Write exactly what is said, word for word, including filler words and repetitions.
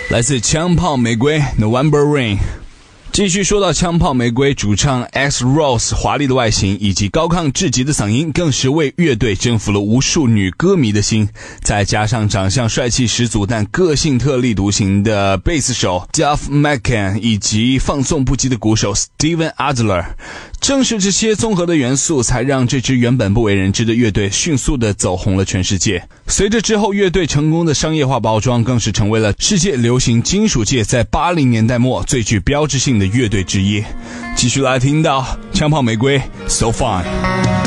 来自枪炮玫瑰 November Rain。继续说到枪炮玫瑰，主唱 X Rose 华丽的外形以及高亢至极的嗓音，更是为乐队征服了无数女歌迷的心。再加上长相帅气十足但个性特立独行的贝斯手 Duff McCann 以及放纵不羁的鼓手 Steven Adler， 正是这些综合的元素才让这支原本不为人知的乐队迅速地走红了全世界。随着之后乐队成功的商业化包装，更是成为了世界流行金属界在八零年代末最具标志性的乐队之一。继续来听到枪炮玫瑰 So Fine。